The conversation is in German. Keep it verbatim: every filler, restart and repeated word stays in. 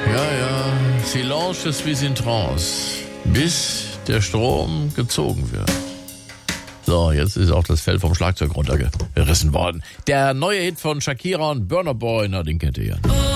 Ja, ja, Silence, je suis in trance, bis der Strom gezogen wird. So, jetzt ist auch das Fell vom Schlagzeug runtergerissen worden. Der neue Hit von Shakira und Burna Boy, na, den kennt ihr ja.